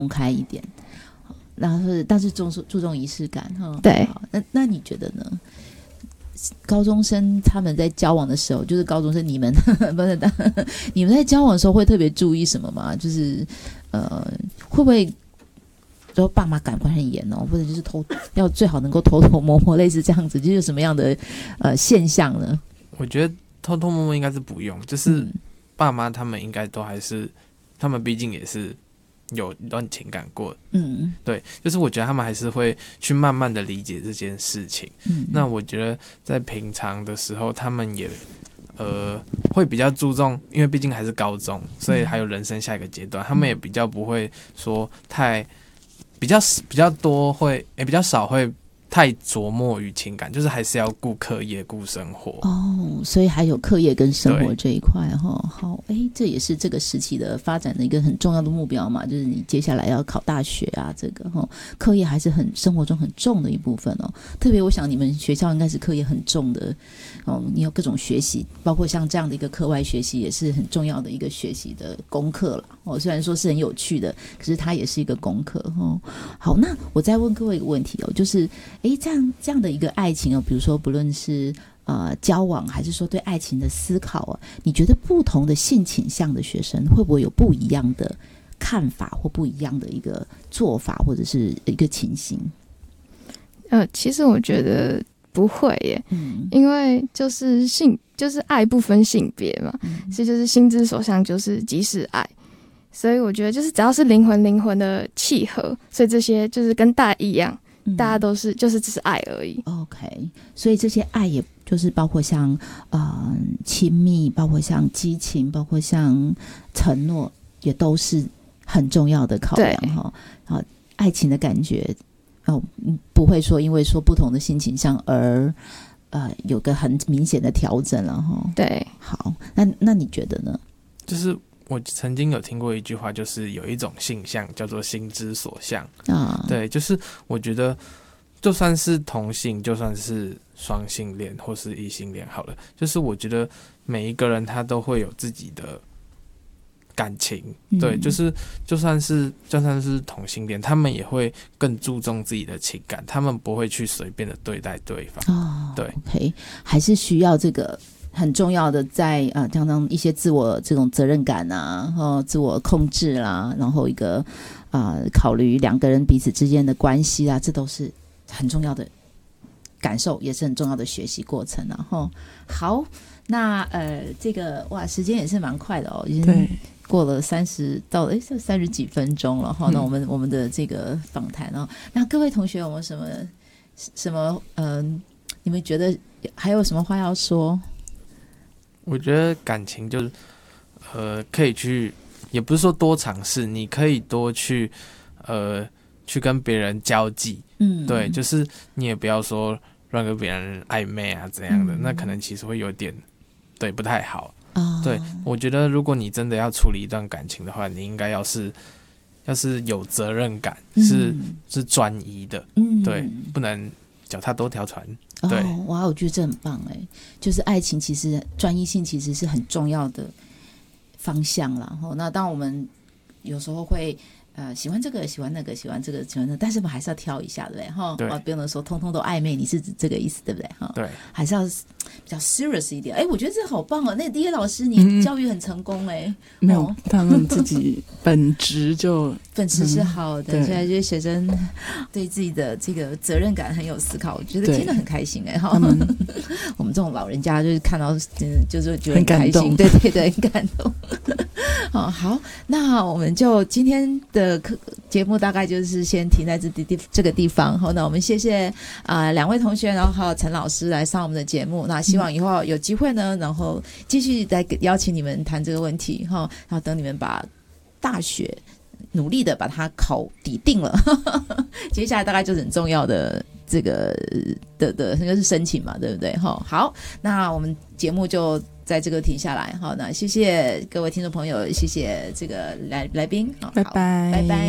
公开一点，然后但是注重仪式感。 对。 好，那你觉得呢？高中生他们在交往的时候，就是高中生你们不是你们在交往的时候会特别注意什么吗？就是会不会说爸妈感官很严哦，或者就是要最好能够偷偷摸摸，类似这样子，就是什么样的现象呢？ 我觉得偷偷摸摸应该是不用，就是爸妈他们应该都还是，他们毕竟也是有一段情感过，对，就是我觉得他们还是会去慢慢的理解这件事情。那我觉得在平常的时候，他们也会比较注重，因为毕竟还是高中，所以还有人生下一个阶段，他们也比较不会说比较多会比较少会太琢磨于情感，就是还是要顾课业顾生活哦，所以还有课业跟生活这一块哈。好，这也是这个时期的发展的一个很重要的目标嘛，就是你接下来要考大学啊，这个课业还是生活中很重的一部分哦。特别我想你们学校应该是课业很重的哦，你有各种学习，包括像这样的一个课外学习也是很重要的一个学习的功课了哦。虽然说是很有趣的，可是它也是一个功课哦。好，那我再问各位一个问题哦，就是这样的一个爱情哦，比如说不论是交往，还是说对爱情的思考你觉得不同的性倾向的学生会不会有不一样的看法或不一样的一个做法或者是一个情形？ 其实我觉得不会耶，因为就是爱不分性别嘛，所以就是心之所向就是即是爱。所以我觉得就是只要是灵魂的契合，所以这些就是跟大一样，大家都是就是只是爱而已。 OK， 所以这些爱也就是包括像亲密，包括像激情，包括像承诺，也都是很重要的考量哈。爱情的感觉不会说因为说不同的性倾向而有个很明显的调整了哈。 对， 好，那你觉得呢？ 就是我曾经有听过一句话，就是有一种性向叫做心之所向对，就是我觉得就算是同性，就算是双性恋或是异性恋好了，就是我觉得每一个人他都会有自己的感情，对，就是就算是同性恋，他们也会更注重自己的情感，他们不会去随便的对待对方。对 OK， 还是需要这个很重要的在常常一些自我这种责任感啊，自我控制啦，然后一个考虑两个人彼此之间的关系啊，这都是很重要的感受，也是很重要的学习过程好，那这个时间也是蛮快的哦，已经过了30几分钟了那我们的这个访谈那各位同学有没有什么你们觉得还有什么话要说？ 我觉得感情就是可以去，也不是说多尝试，你可以多去跟别人交际，对，就是你也不要说乱跟别人暧昧啊怎样的，那可能其实会有点对不太好。对，我觉得如果你真的要处理一段感情的话，你应该要是有责任感，是专一的，对，不能脚踏多条船。对， 我觉得这很棒就是爱情其实专一性其实是很重要的方向啦。那当我们有时候会喜欢这个喜欢那个喜欢这个喜欢那个，但是我们还是要挑一下对不对不能说通通都暧昧，你是指这个意思对不对对， 还是要比较 serious 一点。我觉得这好棒那DA 老师你教育很成功没有他们自己本质是好的，现在这些学生对自己的这个责任感很有思考，我觉得听得很开心我们这种老人家就是看到就是觉得很开心，对对对，很感动好，那我们就今天的节目大概就是先停在这个地方那我们谢谢两位同学，然后还有陈老师来上我们的节目，那希望以后有机会呢然后继续再邀请你们谈这个问题然后等你们把大学努力的把它考抵定了接下来大概就是很重要的这个的应该是申请嘛，对不对好，那我们节目就在这个停下来那谢谢各位听众朋友，谢谢这个来宾， 拜拜。